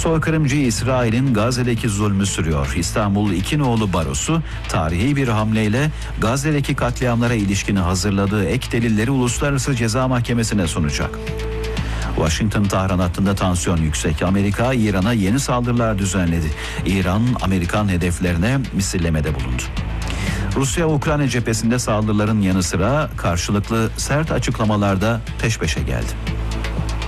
Soykırımcı İsrail'in Gazze'deki zulmü sürüyor. İstanbul İkinoğlu Barosu tarihi bir hamleyle Gazze'deki katliamlara ilişkin hazırladığı ek delilleri Uluslararası Ceza Mahkemesi'ne sunacak. Washington-Tahran hattında tansiyon yüksek. Amerika İran'a yeni saldırılar düzenledi. İran Amerikan hedeflerine misillemede bulundu. Rusya-Ukrayna cephesinde saldırıların yanı sıra karşılıklı sert açıklamalarda peş peşe geldi.